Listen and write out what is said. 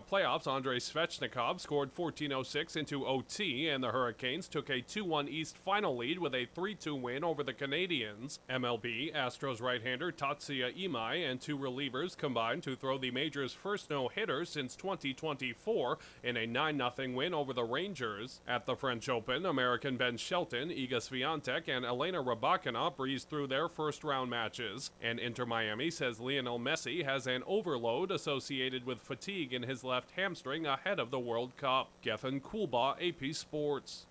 playoffs, Andrei Svechnikov scored 14:06 into OT, and the Hurricanes took a 2-1 East final lead with a 3-2 win over the Canadiens. MLB, Astros right-hander Tatsuya Imai and two relievers combined to throw the major's first no-hitter since 2024 in a 9-0 win over the Rangers. At the French Open, American Ben Shelton, Iga Swiatek, and Elena Rybakina breezed through their first-round matches, and Inter Miami says Lionel Messi has an overload associated with fatigue in his left hamstring ahead of the World Cup. Gethin Coolbaugh, AP Sports.